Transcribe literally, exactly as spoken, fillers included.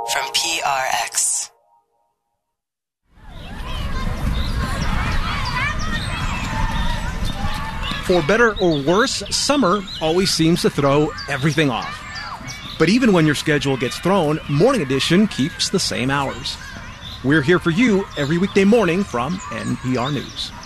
from P R X. For better or worse, summer always seems to throw everything off. But even when your schedule gets thrown, Morning Edition keeps the same hours. We're here for you every weekday morning from N P R News.